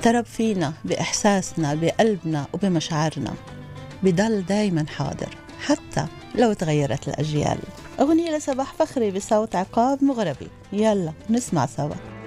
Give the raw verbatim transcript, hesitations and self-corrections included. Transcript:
اقترب فينا بإحساسنا بقلبنا وبمشاعرنا، بضل دايما حاضر حتى لو تغيرت الأجيال. أغنية لصباح فخري بصوت عقاب مغربي، يلا نسمع سوا.